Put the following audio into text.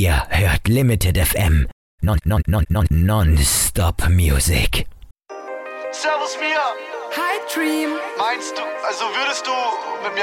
Ihr hört Limited FM. Non-Stop Music. Servus Mia. Hi Dream. Meinst du, also würdest du mit mir